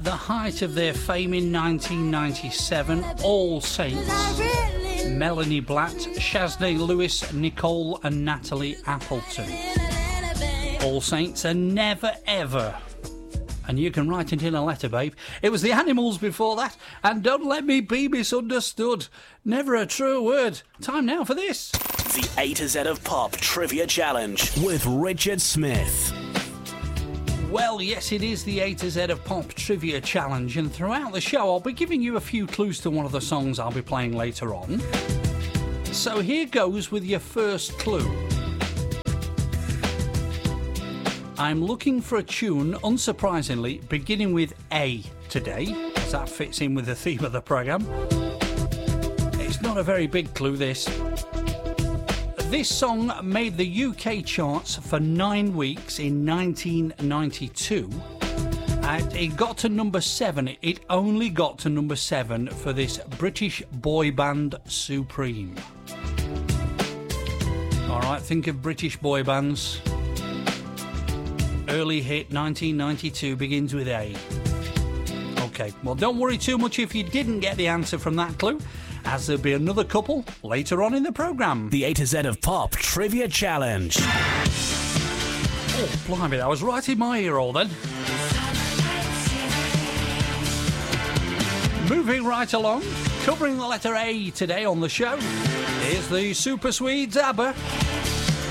the height of their fame in 1997, All Saints, Melanie Blatt, Shaznay Lewis, Nicole and Natalie Appleton. All Saints are Never Ever. And you can write it in a letter, babe. It was the Animals before that, and Don't Let Me Be Misunderstood. Never a true word. Time now for this. The A to Z of Pop Trivia Challenge with Richard Smith. Well, yes, it is the A to Z of Pop Trivia Challenge, and throughout the show I'll be giving you a few clues to one of the songs I'll be playing later on. So here goes with your first clue. I'm looking for a tune, unsurprisingly, beginning with A today, as that fits in with the theme of the programme. It's not a very big clue, this. This song made the UK charts for 9 weeks in 1992, and it got to number 7. It only got to number 7 for this British boy band Supreme. Alright, think of British boy bands. Early hit 1992 begins with A. Okay, well, don't worry too much if you didn't get the answer from that clue, as there'll be another couple later on in the programme. The A to Z of Pop Trivia Challenge. Oh, blimey, that was right in my ear all then. Moving right along, covering the letter A today on the show, is the Super Swedes ABBA.